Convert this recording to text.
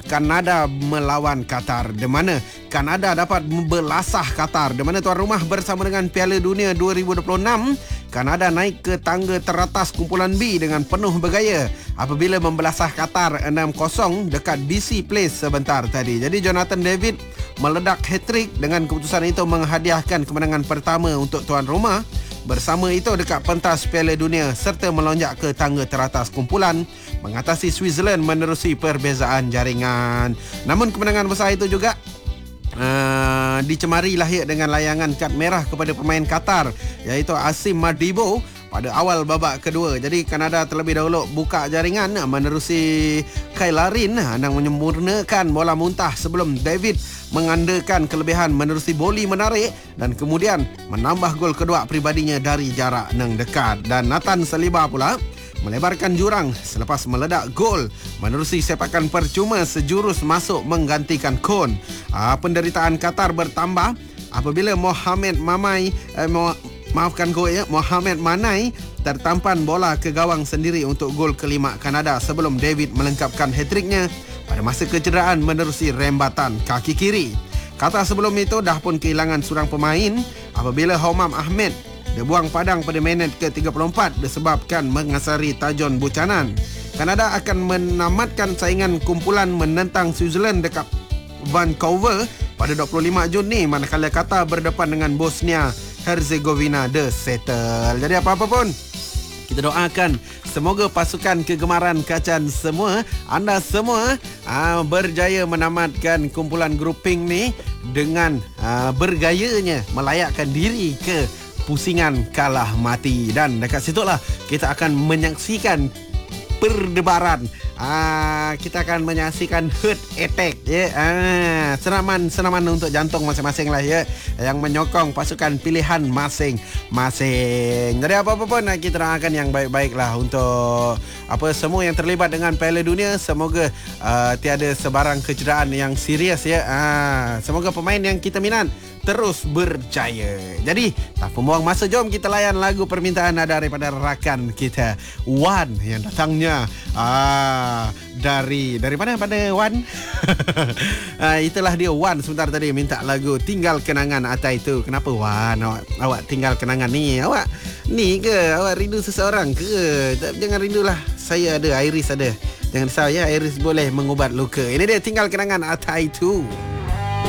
Kanada melawan Qatar, di mana Kanada dapat membelasah Qatar, di mana tuan rumah bersama dengan Piala Dunia 2026. Kanada naik ke tangga teratas kumpulan B dengan penuh bergaya apabila membelasah Qatar 6-0 dekat BC Place sebentar tadi. Jadi Jonathan David meledak hat-trick dengan keputusan itu menghadiahkan kemenangan pertama untuk tuan rumah. Bersama itu dekat pentas Piala Dunia serta melonjak ke tangga teratas kumpulan mengatasi Switzerland menerusi perbezaan jaringan. Namun kemenangan besar itu juga dicemari lahir dengan layangan kad merah kepada pemain Qatar iaitu Asim Madibo pada awal babak kedua. Jadi Kanada terlebih dahulu buka jaringan menerusi Kailarin yang menyempurnakan bola muntah sebelum David mengandakan kelebihan menerusi boli menarik dan kemudian menambah gol kedua pribadinya dari jarak yang dekat. Dan Nathan Saliba pula melebarkan jurang selepas meledak gol menerusi sepakan percuma sejurus masuk menggantikan Kon. Penderitaan Qatar bertambah apabila Mohamed Manai tertampan bola ke gawang sendiri untuk gol kelima Kanada sebelum David melengkapkan hat-tricknya pada masa kecederaan menerusi rembatan kaki kiri. Qatar sebelum itu dah pun kehilangan seorang pemain apabila Homam Ahmed dia buang padang pada minit ke-34 disebabkan mengasari tajon bucanan. Kanada akan menamatkan saingan kumpulan menentang Switzerland dekat Vancouver pada 25 Jun ni, manakala Qatar berdepan dengan Bosnia Herzegovina the settle. Jadi apa-apa pun kita doakan semoga pasukan kegemaran Kacan semua, anda semua berjaya menamatkan kumpulan grouping ni dengan bergayanya melayakkan diri ke pusingan kalah mati. Dan dekat situlah kita akan menyaksikan perdebaran. Kita akan menyaksikan heart attack senaman untuk jantung masing-masing lah ya, yang menyokong pasukan pilihan masing-masing. Jadi apa-apa pun kita doakan yang baik-baik lah untuk semua yang terlibat dengan Piala Dunia. Semoga tiada sebarang kecederaan yang serius ya. Semoga pemain yang kita minat terus berjaya. Jadi tak membuang masa, jom kita layan lagu permintaan daripada rakan kita Wan yang datangnya dari mana pada Wan? Itulah dia Wan sebentar tadi minta lagu Tinggal Kenangan Atai itu. Kenapa Wan awak tinggal kenangan ni? Awak ni ke? Awak rindu seseorang ke? Jangan rindulah. Saya ada, Iris ada. Jangan risau ya, Iris boleh mengubat luka. Ini dia Tinggal Kenangan Atai itu.